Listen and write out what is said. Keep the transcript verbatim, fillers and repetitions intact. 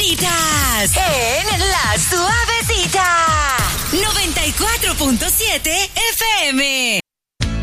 Suavecitas. En La Suavecita. noventa y cuatro punto siete F M.